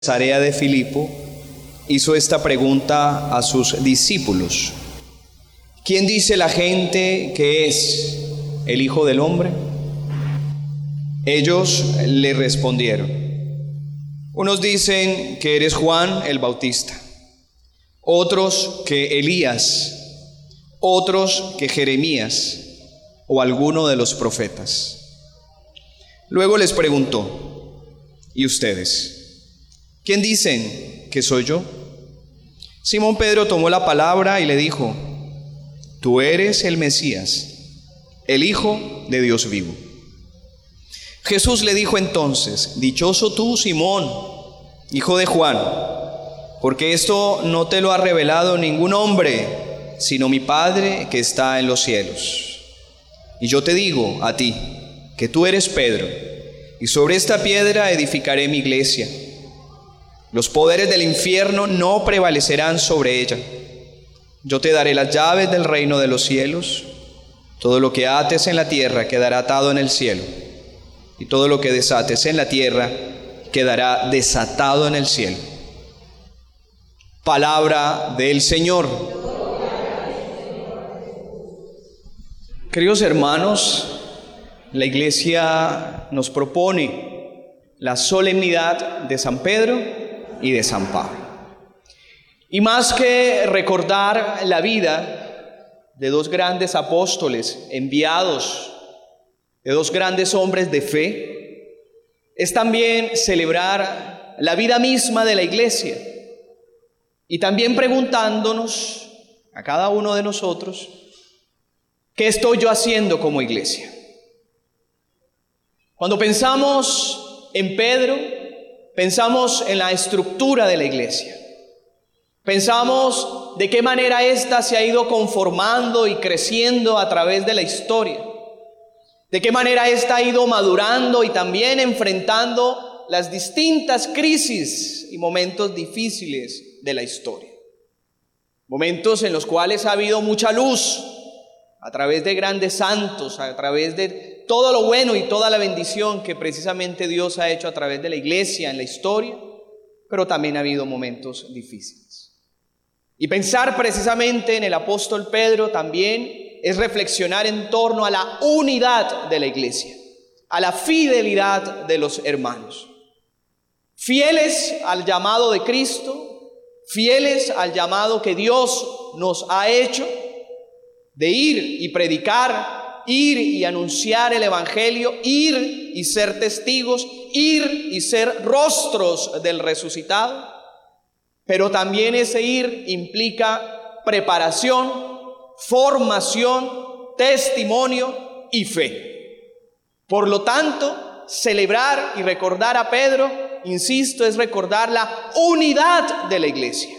Cesarea de Filipo, hizo esta pregunta a sus discípulos: ¿quién dice la gente que es el Hijo del Hombre? Ellos le respondieron: unos dicen que eres Juan el Bautista, otros que Elías, otros que Jeremías o alguno de los profetas. Luego les preguntó: ¿y ustedes? ¿Quién dicen que soy yo? Simón Pedro tomó la palabra y le dijo: tú eres el Mesías, el Hijo de Dios vivo. Jesús le dijo entonces: dichoso tú, Simón, hijo de Juan, porque esto no te lo ha revelado ningún hombre, sino mi Padre que está en los cielos. Y yo te digo a ti que tú eres Pedro, y sobre esta piedra edificaré mi iglesia. Los poderes del infierno no prevalecerán sobre ella. Yo te daré las llaves del reino de los cielos. Todo lo que ates en la tierra quedará atado en el cielo, y todo lo que desates en la tierra quedará desatado en el cielo. Palabra del Señor. Queridos hermanos, la Iglesia nos propone la solemnidad de San Pedro y de San Pablo. Y más que recordar la vida de dos grandes apóstoles enviados, de dos grandes hombres de fe, es también celebrar la vida misma de la Iglesia y también preguntándonos a cada uno de nosotros: ¿qué estoy yo haciendo como Iglesia? Cuando pensamos en Pedro, pensamos en la estructura de la Iglesia. Pensamos de qué manera ésta se ha ido conformando y creciendo a través de la historia. De qué manera ésta ha ido madurando y también enfrentando las distintas crisis y momentos difíciles de la historia. Momentos en los cuales ha habido mucha luz a través de grandes santos, a través de todo lo bueno y toda la bendición que precisamente Dios ha hecho a través de la Iglesia en la historia, pero también ha habido momentos difíciles. Y pensar precisamente en el apóstol Pedro también es reflexionar en torno a la unidad de la Iglesia, a la fidelidad de los hermanos. Fieles al llamado de Cristo, fieles al llamado que Dios nos ha hecho de ir y predicar, ir y anunciar el Evangelio, ir y ser testigos, ir y ser rostros del resucitado. Pero también ese ir implica preparación, formación, testimonio y fe. Por lo tanto, celebrar y recordar a Pedro, insisto, es recordar la unidad de la Iglesia.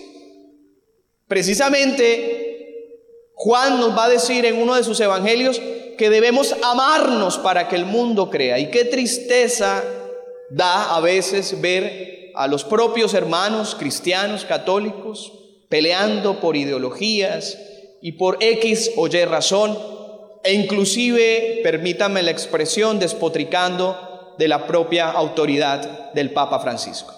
Precisamente Juan nos va a decir en uno de sus evangelios que debemos amarnos para que el mundo crea. Y qué tristeza da a veces ver a los propios hermanos cristianos católicos peleando por ideologías y por X o Y razón, e inclusive, permítanme la expresión, despotricando de la propia autoridad del Papa Francisco.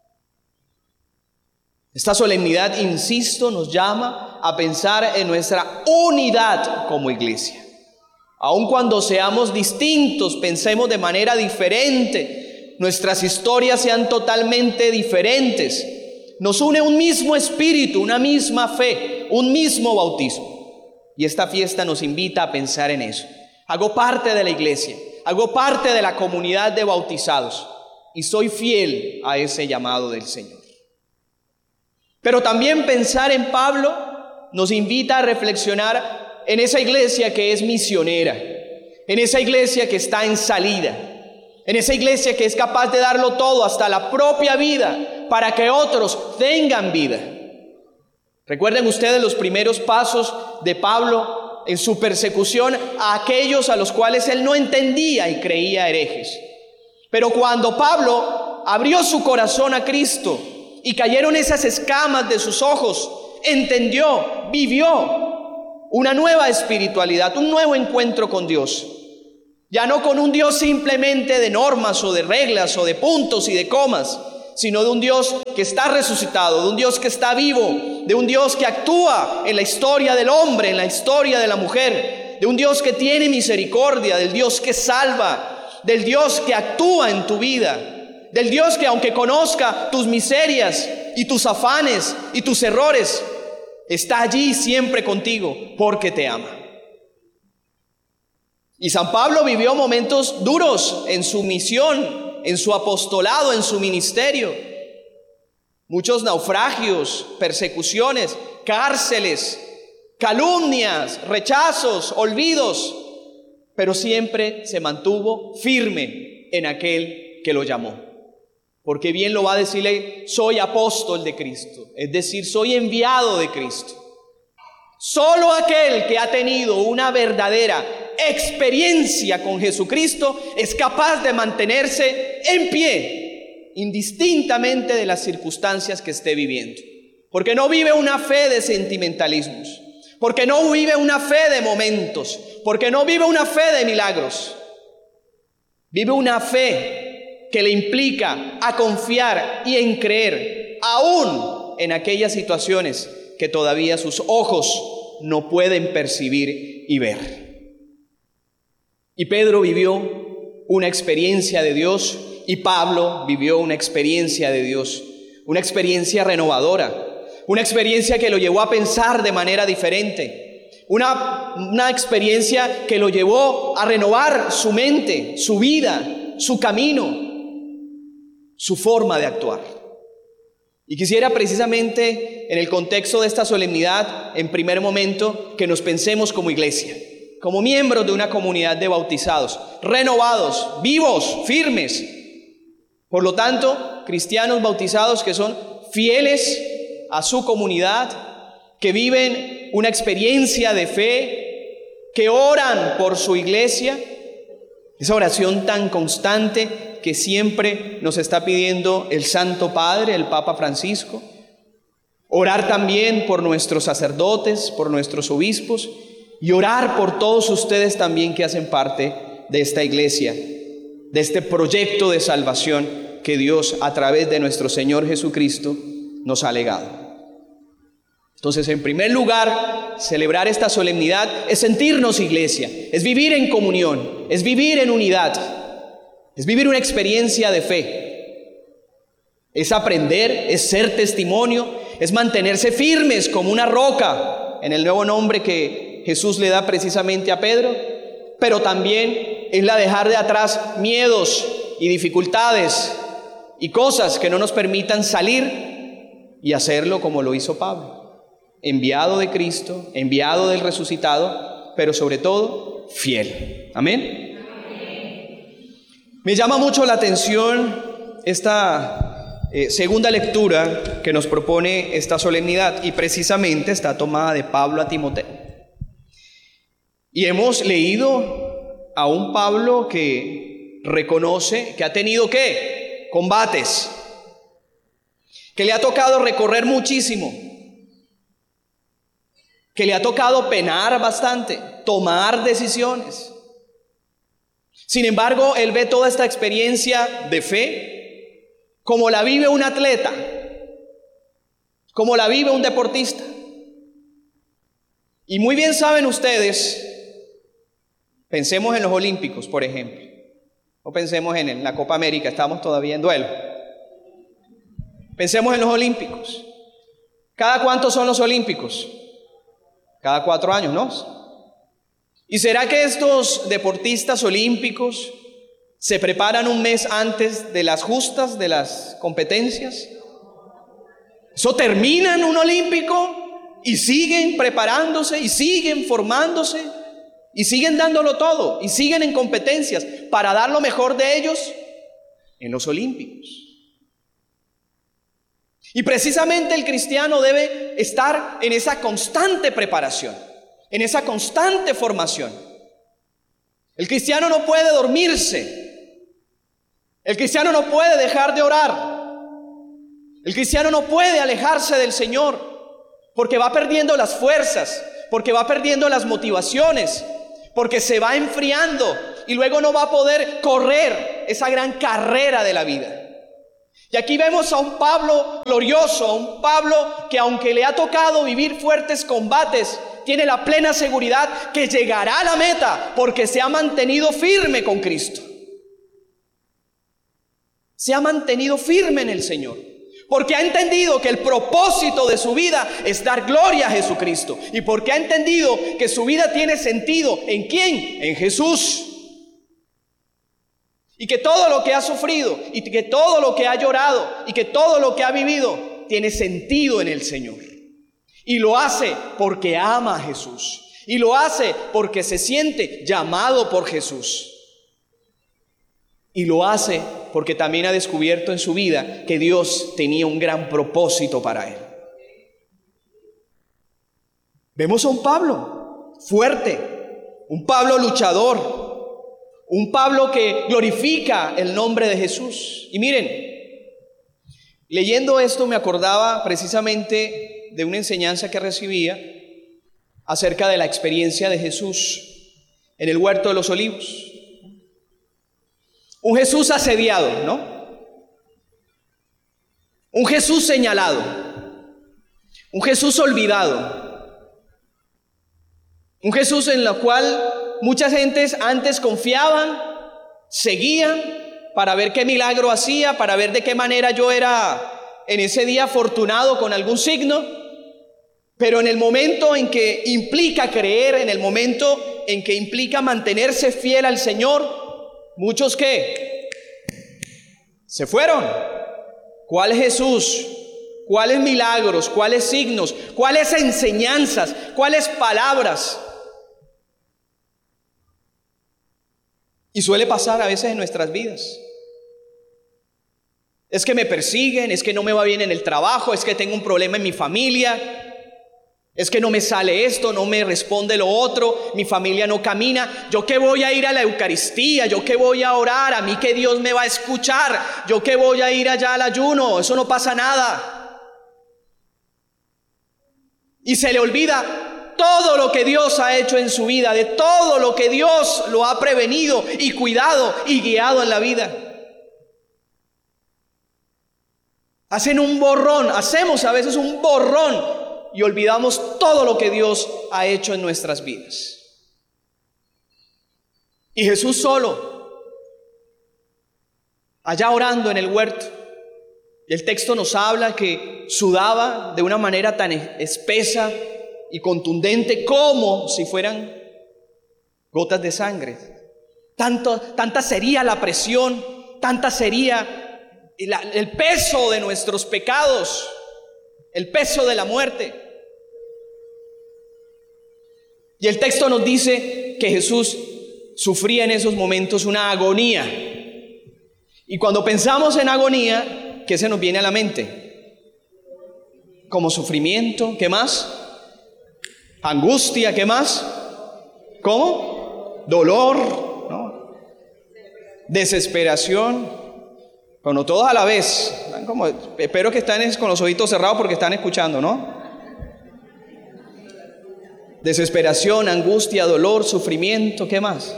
Esta solemnidad, insisto, nos llama a pensar en nuestra unidad como Iglesia. Aun cuando seamos distintos, pensemos de manera diferente, nuestras historias sean totalmente diferentes, nos une un mismo espíritu, una misma fe, un mismo bautismo. Y esta fiesta nos invita a pensar en eso. Hago parte de la Iglesia, hago parte de la comunidad de bautizados y soy fiel a ese llamado del Señor. Pero también pensar en Pablo nos invita a reflexionar en esa iglesia que es misionera, en esa iglesia que está en salida, en esa iglesia que es capaz de darlo todo, hasta la propia vida, para que otros tengan vida. Recuerden ustedes los primeros pasos de Pablo en su persecución a aquellos a los cuales él no entendía y creía herejes. Pero cuando Pablo abrió su corazón a Cristo y cayeron esas escamas de sus ojos, entendió, vivió una nueva espiritualidad, un nuevo encuentro con Dios. Ya no con un Dios simplemente de normas o de reglas o de puntos y de comas, sino de un Dios que está resucitado, de un Dios que está vivo, de un Dios que actúa en la historia del hombre, en la historia de la mujer, de un Dios que tiene misericordia, del Dios que salva, del Dios que actúa en tu vida, del Dios que aunque conozca tus miserias y tus afanes y tus errores, está allí siempre contigo porque te ama. Y San Pablo vivió momentos duros en su misión, en su apostolado, en su ministerio. Muchos naufragios, persecuciones, cárceles, calumnias, rechazos, olvidos, pero siempre se mantuvo firme en aquel que lo llamó. Porque bien lo va a decirle, soy apóstol de Cristo, es decir, soy enviado de Cristo. Solo aquel que ha tenido una verdadera experiencia con Jesucristo es capaz de mantenerse en pie, indistintamente de las circunstancias que esté viviendo. Porque no vive una fe de sentimentalismos, porque no vive una fe de momentos, porque no vive una fe de milagros. Vive una fe que le implica a confiar y en creer, aún en aquellas situaciones que todavía sus ojos no pueden percibir y ver. Y Pedro vivió una experiencia de Dios, y Pablo vivió una experiencia de Dios, una experiencia renovadora, una experiencia que lo llevó a pensar de manera diferente, una experiencia que lo llevó a renovar su mente, su vida, su camino, su forma de actuar. Y quisiera precisamente en el contexto de esta solemnidad, en primer momento, que nos pensemos como iglesia, como miembros de una comunidad de bautizados, renovados, vivos, firmes. Por lo tanto, cristianos bautizados que son fieles a su comunidad, que viven una experiencia de fe, que oran por su iglesia, esa oración tan constante que siempre nos está pidiendo el Santo Padre, el Papa Francisco. Orar también por nuestros sacerdotes, por nuestros obispos, y orar por todos ustedes también que hacen parte de esta iglesia, de este proyecto de salvación que Dios a través de nuestro Señor Jesucristo nos ha legado. Entonces, en primer lugar, celebrar esta solemnidad es sentirnos iglesia, es vivir en comunión, es vivir en unidad, es vivir una experiencia de fe, es aprender, es ser testimonio, es mantenerse firmes como una roca en el nuevo nombre que Jesús le da precisamente a Pedro, pero también es la dejar de atrás miedos y dificultades y cosas que no nos permitan salir y hacerlo como lo hizo Pablo, enviado de Cristo, enviado del resucitado, pero sobre todo fiel. Amén. Me llama mucho la atención esta segunda lectura que nos propone esta solemnidad, y precisamente está tomada de Pablo a Timoteo. Y hemos leído a un Pablo que reconoce que ha tenido ¿qué? Combates, que le ha tocado recorrer muchísimo, que le ha tocado penar bastante, tomar decisiones. Sin embargo, él ve toda esta experiencia de fe como la vive un atleta, como la vive un deportista. Y muy bien saben ustedes, pensemos en los Olímpicos, por ejemplo, o pensemos en la Copa América, estamos todavía en duelo. Pensemos en los Olímpicos. ¿Cada cuánto son los Olímpicos? Cada 4 años, ¿no? ¿Y será que estos deportistas olímpicos se preparan un mes antes de las justas, de las competencias? ¿Eso termina en un olímpico y siguen preparándose y siguen formándose y siguen dándolo todo y siguen en competencias para dar lo mejor de ellos en los olímpicos? Y precisamente el cristiano debe estar en esa constante preparación, en esa constante formación. El cristiano no puede dormirse. El cristiano no puede dejar de orar. El cristiano no puede alejarse del Señor, porque va perdiendo las fuerzas, porque va perdiendo las motivaciones, porque se va enfriando y luego no va a poder correr esa gran carrera de la vida. Y aquí vemos a un Pablo glorioso, a un Pablo que aunque le ha tocado vivir fuertes combates, tiene la plena seguridad que llegará a la meta porque se ha mantenido firme con Cristo. Se ha mantenido firme en el Señor, porque ha entendido que el propósito de su vida es dar gloria a Jesucristo, y porque ha entendido que su vida tiene sentido. ¿En quién? En Jesús. Y que todo lo que ha sufrido, y que todo lo que ha llorado, y que todo lo que ha vivido tiene sentido en el Señor. Y lo hace porque ama a Jesús, y lo hace porque se siente llamado por Jesús. Y lo hace porque también ha descubierto en su vida que Dios tenía un gran propósito para él. Vemos a un Pablo fuerte, un Pablo luchador, un Pablo que glorifica el nombre de Jesús. Y miren, leyendo esto me acordaba precisamente de una enseñanza que recibía acerca de la experiencia de Jesús en el huerto de los olivos. Un Jesús asediado, ¿no? Un Jesús señalado, un Jesús olvidado, un Jesús en el cual muchas gentes antes confiaban, seguían para ver qué milagro hacía, para ver de qué manera yo era en ese día afortunado con algún signo. Pero en el momento en que implica creer, en el momento en que implica mantenerse fiel al Señor, muchos ¿qué? Se fueron. ¿Cuáles Jesús? ¿Cuáles milagros? ¿Cuáles signos? ¿Cuáles enseñanzas? ¿Cuáles palabras? Y suele pasar a veces en nuestras vidas. Es que me persiguen, es que no me va bien en el trabajo, es que tengo un problema en mi familia. Es que no me sale esto, no me responde lo otro, mi familia no camina. ¿Yo qué voy a ir a la Eucaristía? ¿Yo qué voy a orar? ¿A mí qué Dios me va a escuchar? ¿Yo qué voy a ir allá al ayuno? Eso no pasa nada. Y se le olvida todo lo que Dios ha hecho en su vida, de todo lo que Dios lo ha prevenido y cuidado y guiado en la vida. Hacen un borrón, hacemos a veces un borrón y olvidamos todo lo que Dios ha hecho en nuestras vidas. Y Jesús solo, allá orando en el huerto, y el texto nos habla que sudaba de una manera tan espesa y contundente como si fueran gotas de sangre. Tanta sería la presión, tanta sería el peso de nuestros pecados, el peso de la muerte. Y el texto nos dice que Jesús sufría en esos momentos una agonía. Y cuando pensamos en agonía, ¿qué se nos viene a la mente? Como sufrimiento, ¿qué más? Angustia, ¿qué más? ¿Cómo? Dolor, ¿no? Desesperación. Bueno, todos a la vez. Como, espero que están con los ojitos cerrados porque están escuchando, ¿no? Desesperación, angustia, dolor, sufrimiento, ¿qué más?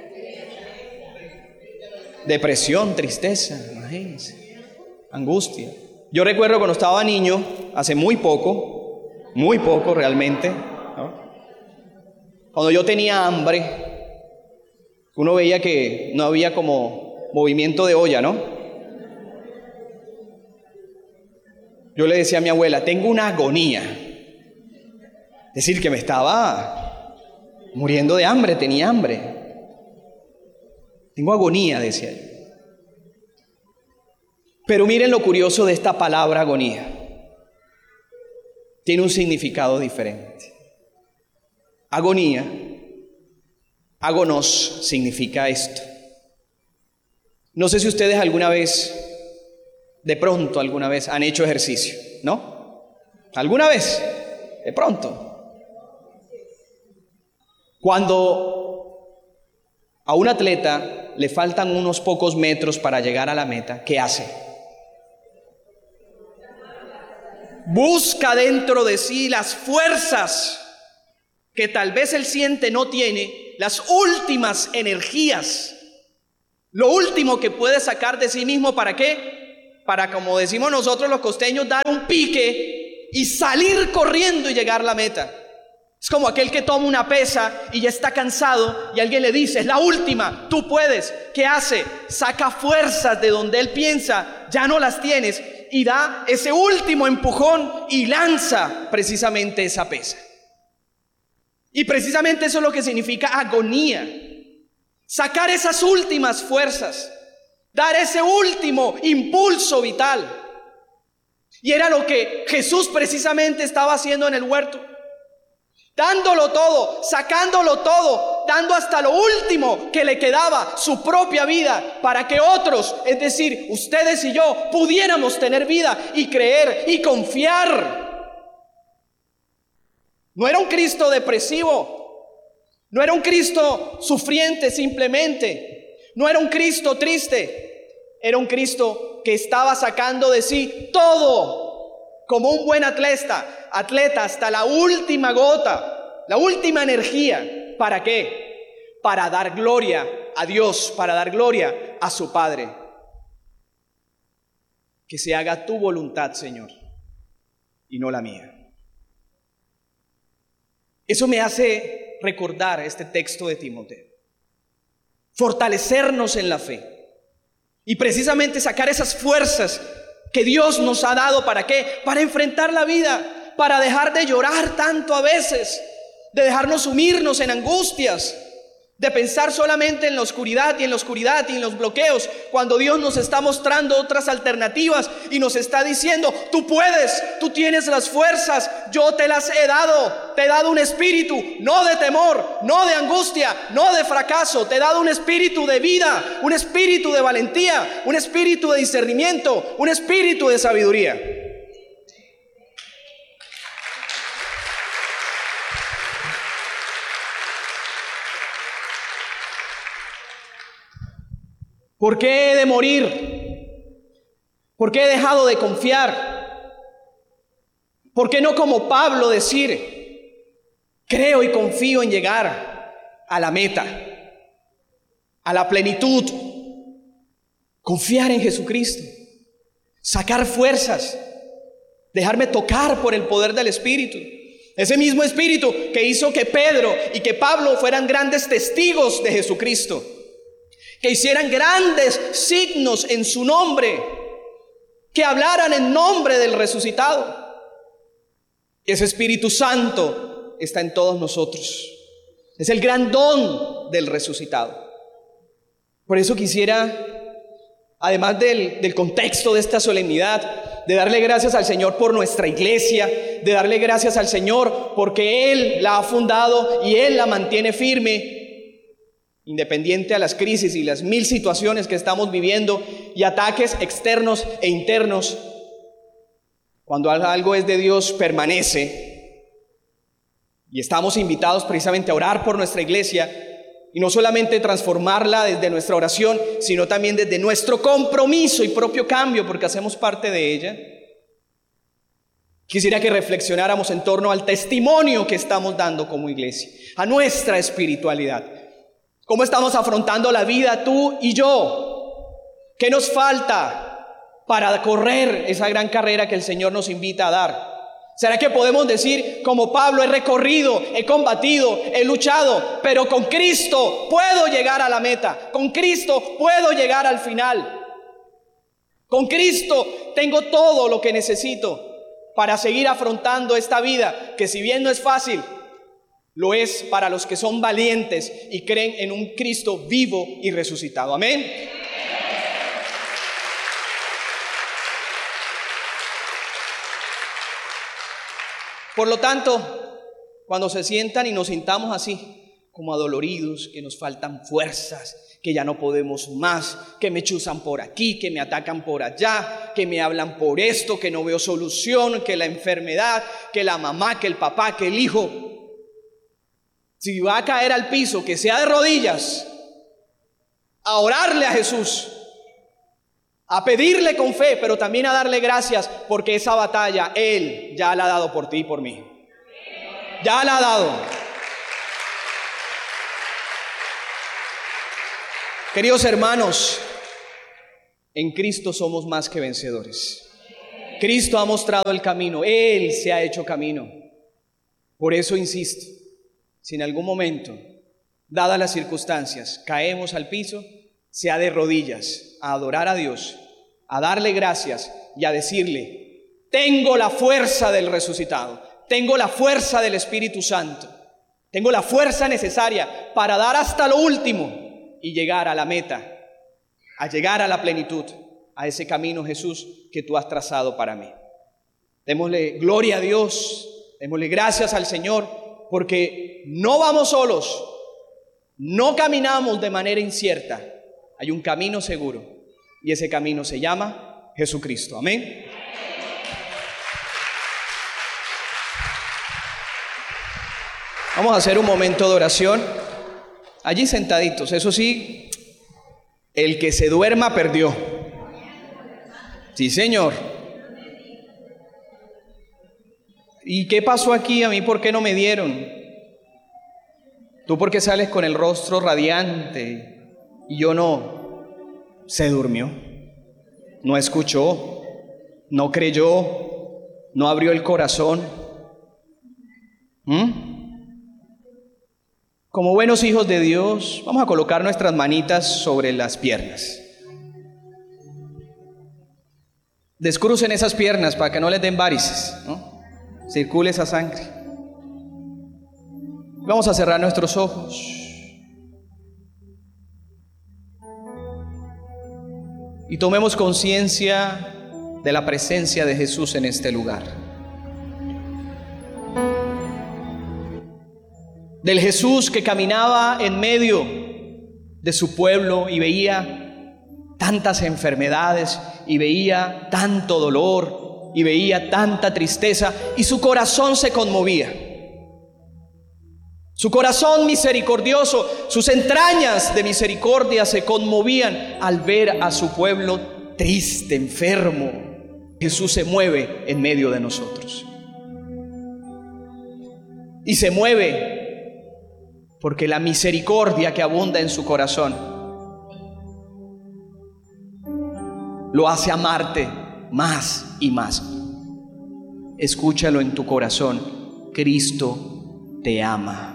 Depresión, tristeza, imagínense, angustia. Yo recuerdo cuando estaba niño, hace muy poco realmente, ¿no? Cuando yo tenía hambre, uno veía que no había como movimiento de olla, ¿no? Yo le decía a mi abuela, tengo una agonía. Es decir, que me estaba muriendo de hambre, tenía hambre. Tengo agonía, decía yo. Pero miren lo curioso de esta palabra agonía. Tiene un significado diferente. Agonía, agonos, significa esto. No sé si ustedes alguna vez, de pronto alguna vez, han hecho ejercicio, ¿no? ¿Alguna vez? De pronto. Cuando a un atleta le faltan unos pocos metros para llegar a la meta, ¿qué hace? Busca dentro de sí las fuerzas que tal vez él siente no tiene, las últimas energías, lo último que puede sacar de sí mismo, ¿para qué? para, como decimos nosotros los costeños, dar un pique y salir corriendo y llegar a la meta. Es como aquel que toma una pesa y ya está cansado y alguien le dice: es la última, tú puedes. ¿Qué hace? Saca fuerzas de donde él piensa ya no las tienes y da ese último empujón y lanza precisamente esa pesa. Y precisamente eso es lo que significa agonía. Sacar esas últimas fuerzas, dar ese último impulso vital. Y era lo que Jesús precisamente estaba haciendo en el huerto. Dándolo todo, sacándolo todo, dando hasta lo último que le quedaba, su propia vida, para que otros, es decir, ustedes y yo, pudiéramos tener vida y creer y confiar. No era un Cristo depresivo, no era un Cristo sufriente simplemente, no era un Cristo triste, era un Cristo que estaba sacando de sí todo, como un buen atleta hasta la última gota, la última energía. ¿Para qué? Para dar gloria a Dios, para dar gloria a su Padre. Que se haga tu voluntad, Señor, y no la mía. Eso me hace recordar este texto de Timoteo. Fortalecernos en la fe y precisamente sacar esas fuerzas que Dios nos ha dado. ¿Para qué? Para enfrentar la vida, para dejar de llorar tanto a veces, de dejarnos sumirnos en angustias, de pensar solamente en la oscuridad y en la oscuridad y en los bloqueos, cuando Dios nos está mostrando otras alternativas y nos está diciendo: tú puedes, tú tienes las fuerzas, yo te las he dado, te he dado un espíritu no de temor, no de angustia, no de fracaso, te he dado un espíritu de vida, un espíritu de valentía, un espíritu de discernimiento, un espíritu de sabiduría. ¿Por qué he de morir? ¿Por qué he dejado de confiar? ¿Por qué no, como Pablo, decir: creo y confío en llegar a la meta, a la plenitud? Confiar en Jesucristo, sacar fuerzas, dejarme tocar por el poder del Espíritu. Ese mismo Espíritu que hizo que Pedro y que Pablo fueran grandes testigos de Jesucristo, que hicieran grandes signos en su nombre, que hablaran en nombre del resucitado. Y ese Espíritu Santo está en todos nosotros. Es el gran don del resucitado. Por eso quisiera, además del contexto de esta solemnidad, de darle gracias al Señor por nuestra iglesia, de darle gracias al Señor porque Él la ha fundado y Él la mantiene firme, independiente a las crisis y las mil situaciones que estamos viviendo y ataques externos e internos. Cuando algo es de Dios, permanece. Y estamos invitados precisamente a orar por nuestra iglesia, y no solamente transformarla desde nuestra oración, sino también desde nuestro compromiso y propio cambio, porque hacemos parte de ella. Quisiera que reflexionáramos en torno al testimonio que estamos dando como iglesia, a nuestra espiritualidad. ¿Cómo estamos afrontando la vida tú y yo? ¿Qué nos falta para correr esa gran carrera que el Señor nos invita a dar? ¿Será que podemos decir, como Pablo: he recorrido, he combatido, he luchado, pero con Cristo puedo llegar a la meta, con Cristo puedo llegar al final, con Cristo tengo todo lo que necesito para seguir afrontando esta vida, que si bien no es fácil, lo es para los que son valientes y creen en un Cristo vivo y resucitado? Amén. Por lo tanto, cuando se sientan y nos sintamos así, como adoloridos, que nos faltan fuerzas, que ya no podemos más, que me chuzan por aquí, que me atacan por allá, que me hablan por esto, que no veo solución, que la enfermedad, que la mamá, que el papá, que el hijo. Si va a caer al piso, que sea de rodillas, a orarle a Jesús, a pedirle con fe, pero también a darle gracias, porque esa batalla Él ya la ha dado por ti y por mí. Ya la ha dado. Queridos hermanos, En Cristo somos más que vencedores. Cristo ha mostrado el camino, Él se ha hecho camino. Por eso insisto, si en algún momento, dadas las circunstancias, caemos al piso, sea de rodillas, a adorar a Dios, a darle gracias y a decirle: tengo la fuerza del resucitado, tengo la fuerza del Espíritu Santo, tengo la fuerza necesaria para dar hasta lo último y llegar a la meta, a llegar a la plenitud, a ese camino, Jesús, que tú has trazado para mí. Démosle gloria a Dios, démosle gracias al Señor, porque no vamos solos, no caminamos de manera incierta. Hay un camino seguro y ese camino se llama Jesucristo. Amén. Vamos a hacer un momento de oración. Allí sentaditos, eso sí, el que se duerma perdió. Sí, Señor. ¿Y qué pasó aquí? ¿A mí por qué no me dieron? Tú porque sales con el rostro radiante y yo no. Se durmió, no escuchó, no creyó, no abrió el corazón. Como buenos hijos de Dios, vamos a colocar nuestras manitas sobre las piernas. Descrucen esas piernas para que no les den varices, ¿no? Circule esa sangre. Vamos a cerrar nuestros ojos. Y tomemos conciencia de la presencia de Jesús en este lugar. Del Jesús que caminaba en medio de su pueblo y veía tantas enfermedades y veía tanto dolor y veía tanta tristeza y su corazón se conmovía. Su corazón misericordioso, sus entrañas de misericordia se conmovían al ver a su pueblo triste, enfermo. Jesús se mueve en medio de nosotros. Y se mueve porque la misericordia que abunda en su corazón lo hace amarte más y más. Escúchalo en tu corazón: Cristo te ama.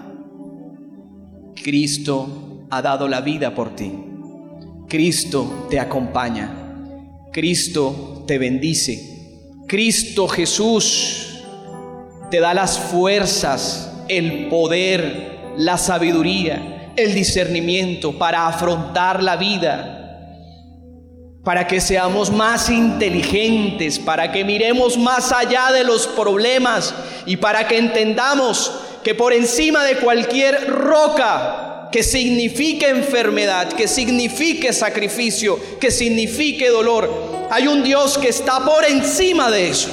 Cristo ha dado la vida por ti. Cristo te acompaña. Cristo te bendice. Cristo Jesús te da las fuerzas, el poder, la sabiduría, el discernimiento para afrontar la vida, para que seamos más inteligentes, para que miremos más allá de los problemas y para que entendamos que por encima de cualquier roca que signifique enfermedad, que signifique sacrificio, que signifique dolor, hay un Dios que está por encima de eso.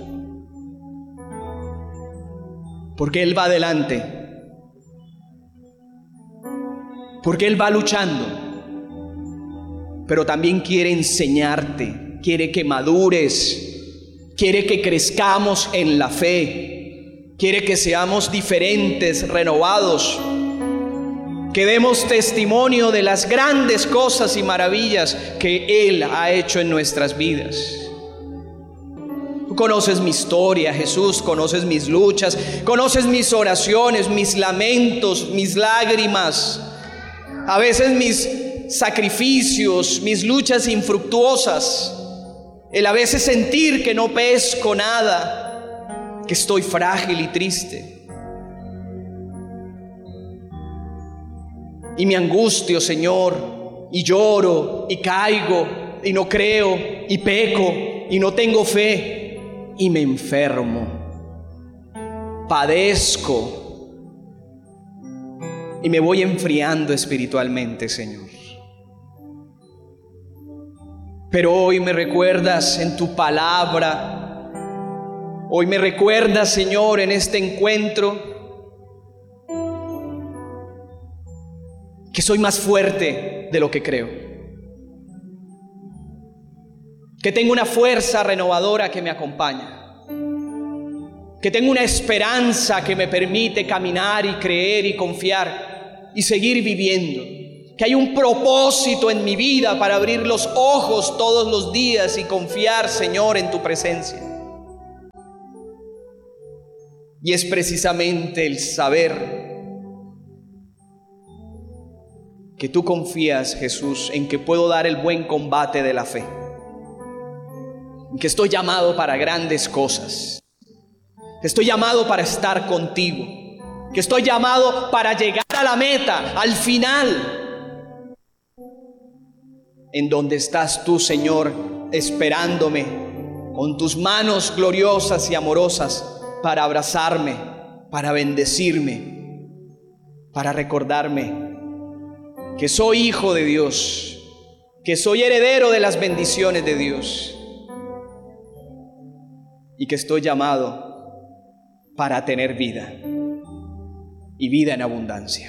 Porque Él va adelante, porque Él va luchando, pero también quiere enseñarte, quiere que madures, quiere que crezcamos en la fe, quiere que seamos diferentes, renovados, que demos testimonio de las grandes cosas y maravillas que Él ha hecho en nuestras vidas. Tú conoces mi historia, Jesús, conoces mis luchas, conoces mis oraciones, mis lamentos, mis lágrimas, a veces mis sacrificios, mis luchas infructuosas, el a veces sentir que no pesco nada, que estoy frágil y triste. Y me angustio, Señor, y lloro, y caigo, y no creo, y peco, y no tengo fe, y me enfermo, padezco, y me voy enfriando espiritualmente, Señor. Pero hoy me recuerdas en tu palabra, hoy me recuerdas, Señor, en este encuentro, que soy más fuerte de lo que creo, que tengo una fuerza renovadora que me acompaña, que tengo una esperanza que me permite caminar y creer y confiar y seguir viviendo, que hay un propósito en mi vida para abrir los ojos todos los días y confiar, Señor, en tu presencia. Y es precisamente el saber que tú confías, Jesús, en que puedo dar el buen combate de la fe, en que estoy llamado para grandes cosas, que estoy llamado para estar contigo, que estoy llamado para llegar a la meta, al final, en donde estás tú, Señor, esperándome con tus manos gloriosas y amorosas para abrazarme, para bendecirme, para recordarme que soy hijo de Dios, que soy heredero de las bendiciones de Dios y que estoy llamado para tener vida y vida en abundancia.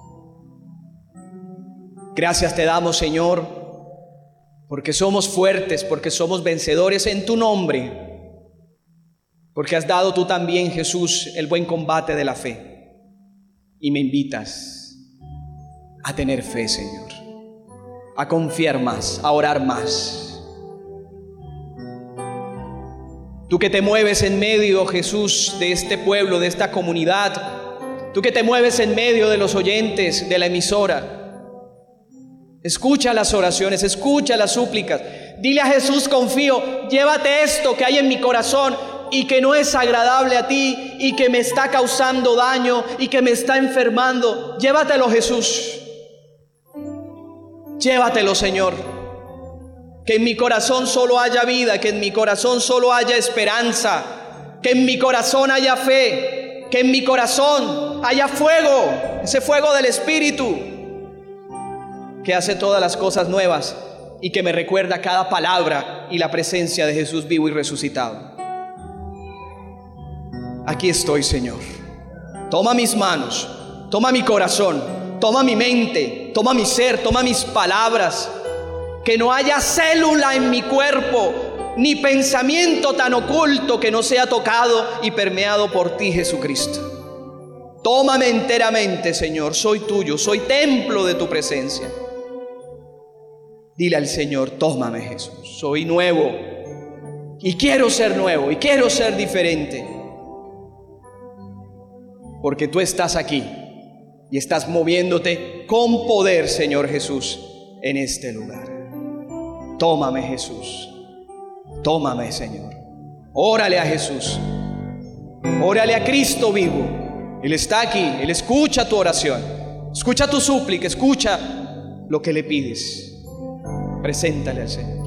Gracias te damos, Señor, porque somos fuertes, porque somos vencedores en tu nombre, porque has dado tú también, Jesús, el buen combate de la fe y me invitas a tener fe, Señor, a confiar más, a orar más. Tú que te mueves en medio, Jesús, de este pueblo, de esta comunidad, tú que te mueves en medio de los oyentes de la emisora, escucha las oraciones, escucha las súplicas. Dile a Jesús, confío, llévate esto que hay en mi corazón y que no es agradable a ti y que me está causando daño y que me está enfermando. Llévatelo, Jesús. Llévatelo, Señor. Que en mi corazón solo haya vida, que en mi corazón solo haya esperanza, que en mi corazón haya fe, que en mi corazón haya fuego, ese fuego del Espíritu que hace todas las cosas nuevas y que me recuerda cada palabra y la presencia de Jesús vivo y resucitado. Aquí estoy, Señor. Toma mis manos, toma mi corazón, toma mi mente, toma mi ser, toma mis palabras. Que no haya célula en mi cuerpo, ni pensamiento tan oculto que no sea tocado y permeado por ti, Jesucristo. Tómame enteramente, Señor, soy tuyo, soy templo de tu presencia. Dile al Señor, tómame, Jesús, soy nuevo y quiero ser nuevo y quiero ser diferente. Porque tú estás aquí y estás moviéndote con poder, Señor Jesús, en este lugar. Tómame, Jesús. Tómame, Señor. Órale a Jesús. Órale a Cristo vivo. Él está aquí. Él escucha tu oración. Escucha tu súplica. Escucha lo que le pides. Preséntale al Señor.